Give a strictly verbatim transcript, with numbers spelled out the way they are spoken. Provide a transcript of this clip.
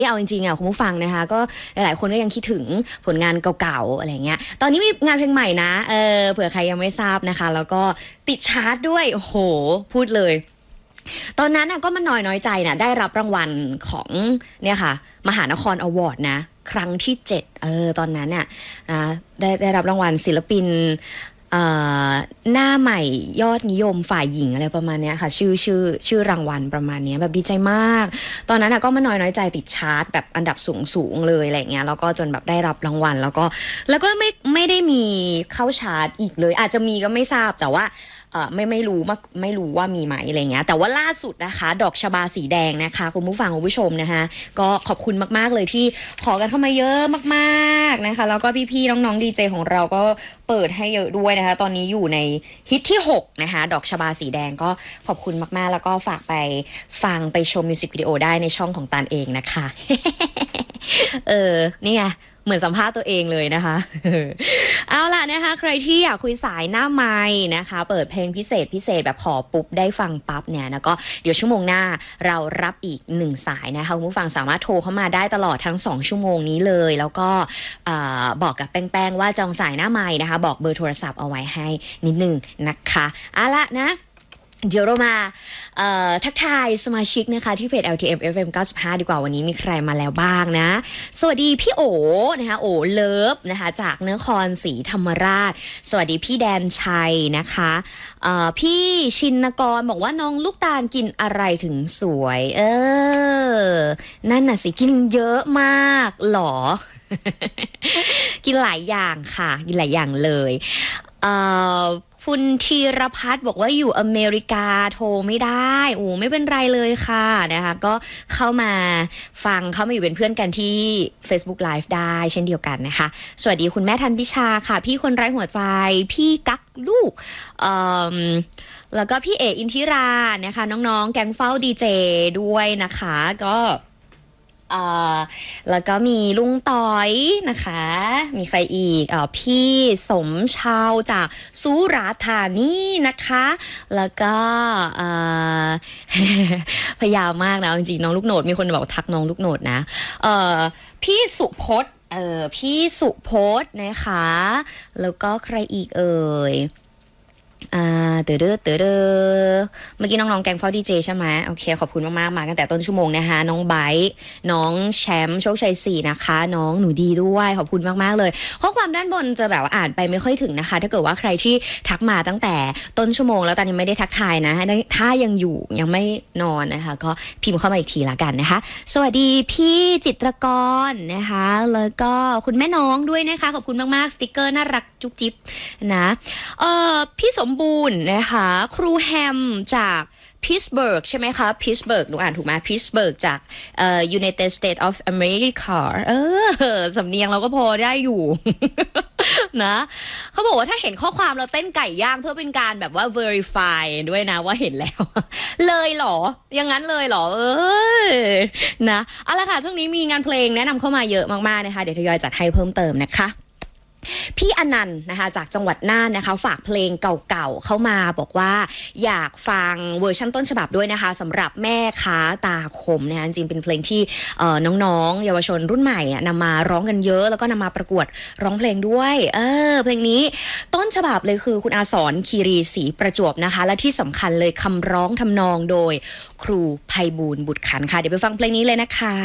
เอาจริงๆอ่ะคุณผู้ฟังนะคะก็หลายๆคนก็ยังคิดถึงผลงานเก่าๆอะไรเงี้ยตอนนี้มีงานเพลงใหม่นะเออเผื่อใครยังไม่ทราบนะคะแล้วก็ติดชาร์ตด้วยโอ้โหพูดเลยตอนนั้นน่ะก็มันน้อยน้อยใจนะได้รับรางวัลของเนี่ยค่ะมหานครอวอร์ดนะครั้งที่เจ็ดเออตอนนั้นเนี่ยนะได้ได้รับรางวัลศิลปินหน้าใหม่ยอดนิยมฝ่ายหญิงอะไรประมาณนี้ค่ะชื่อชื่อชื่อรางวัลประมาณนี้แบบดีใจมากตอนนั้นก็มาน้อยน้อยใจติดชาร์ตแบบอันดับสูงสูงเลยอะไรเงี้ยแล้วก็จนแบบได้รับรางวัลแล้วก็แล้วก็ไม่ไม่ได้มีเข้าชาร์ตอีกเลยอาจจะมีก็ไม่ทราบแต่ว่าเออไม่ไม่รู้ไม่ไม่รู้ว่ามีไหมอะไรเงี้ยแต่ว่าล่าสุดนะคะดอกชบาสีแดงนะคะคุณผู้ฟังคุณผู้ชมนะคะก็ขอบคุณมากๆเลยที่ขอกันเข้ามาเยอะมากๆนะคะแล้วก็พี่ๆน้องๆดีเจของเราก็เปิดให้เยอะด้วยนะคะตอนนี้อยู่ในฮิตที่หกนะคะดอกชบาสีแดงก็ขอบคุณมากๆแล้วก็ฝากไปฟังไปชมมิวสิกวิดีโอได้ในช่องของตาลเองนะคะ เออนี่ไงเหมือนสัมภาษณ์ตัวเองเลยนะคะเอาล่ะนะคะใครที่อยากคุยสายหน้าไมค์นะคะเปิดเพลงพิเศษพิเศษแบบขอปุ๊บได้ฟังปั๊บเนี่ยนะก็เดี๋ยวชั่วโมงหน้าเรารับอีกหนึ่งสายนะคะคุณผู้ฟังสามารถโทรเข้ามาได้ตลอดทั้งสองชั่วโมงนี้เลยแล้วก็บอกกับแป้งๆว่าจองสายหน้าไมค์นะคะบอกเบอร์โทรศัพท์เอาไว้ให้นิดนึงนะคะเอาล่ะนะเดี๋ยวเรามาทักทายสมาชิกนะคะที่เพจ แอล ที เอ็ม เอฟ เอ็ม เก้าสิบห้าดีกว่าวันนี้มีใครมาแล้วบ้างนะสวัสดีพี่โอนะคะโอเลิฟนะคะจากนครศรีธรรมราชสวัสดีพี่แดนชัยนะคะพี่ชินกรบอกว่าน้องลูกตาลกินอะไรถึงสวยเออนั่นน่ะสิกินเยอะมากหรอ กินหลายอย่างค่ะกินหลายอย่างเลยเอ่อคุณธีรพัฒน์บอกว่าอยู่อเมริกาโทรไม่ได้โอ้ไม่เป็นไรเลยค่ะนะคะก็เข้ามาฟังเข้ามาอยู่เป็นเพื่อนกันที่ Facebook Live ได้เช่นเดียวกันนะคะสวัสดีคุณแม่ทันพิชาค่ะพี่คนไร้หัวใจพี่กักลูกเอ่อแล้วก็พี่เออินทิรานะคะน้องๆแก๊งเฝ้าดีเจด้วยนะคะก็อ่าแล้วก็มีลุงต้อยนะคะมีใครอีกอ่าพี่สมชาวจากสุราษฎร์ธานีนะคะแล้วก็อ่า พยายามมากนะจริงๆน้องลูกโหนดมีคนบอกทักน้องลูกโหนดนะเอ่อพี่สุพจน์เอ่อพี่สุพจน์นะคะแล้วก็ใครอีกเอ่ยอ่าเต๋อเด้อเต๋อเด้อเมื่อกี้น้องๆแกงเฝ้าดีเจใช่ไหมโอเคขอบคุณมากๆมากันแต่ต้นชั่วโมงนะคะน้องไบท์น้องแชมป์โชคชัยสี่นะคะน้องหนูดีด้วยขอบคุณมากๆเลยข้อความด้านบนจะแบบอ่านไปไม่ค่อยถึงนะคะถ้าเกิดว่าใครที่ทักมาตั้งแต่ต้นชั่วโมงแล้วตอนนี้ไม่ได้ทักทายนะถ้ายังอยู่ยังไม่นอนนะคะก็พิมพ์เข้ามาอีกทีละกันนะคะสวัสดีพี่จิตรกรนะคะแล้วก็คุณแม่น้องด้วยนะคะขอบคุณมากๆสติกเกอร์น่ารักจุ๊บจิ๊บนะเอ่อพี่สมบูรณ์นะคะครูแฮมจากพิสเบิร์กใช่ไหมคะพิสเบิร์กหนูอ่านถูกไหมพิสเบิร์กจากเอ่อ United States of America เออสำเนียงเราก็พอได้อยู่ นะเขาบอกว่าถ้าเห็นข้อความเราเต้นไก่ย่างเพื่อเป็นการแบบว่า verify ด้วยนะว่าเห็นแล้ว เลยเหรออย่างนั้นเลยเหรอเออนะเอาละค่ะช่วงนี้มีงานเพลงแนะนำเข้ามาเยอะมากๆนะคะเดี๋ยวทยอยจัดให้เพิ่มเติมนะคะพี่อนันต์นะคะจากจังหวัดน่านนะคะฝากเพลงเก่าๆเข้ามาบอกว่าอยากฟังเวอร์ชันต้นฉบับด้วยนะคะสำหรับแม่ค้าตาคมนะคะจริงเป็นเพลงที่น้องๆเยาวชนรุ่นใหม่นำมาร้องกันเยอะแล้วก็นำมาประกวดร้องเพลงด้วยเออเพลงนี้ต้นฉบับเลยคือคุณอาสรคีรีศรีประจวบนะคะและที่สำคัญเลยคำร้องทำนองโดยครูไพบูลย์บุตรขันธ์ค่ะเดี๋ยวไปฟังเพลงนี้เลยนะคะ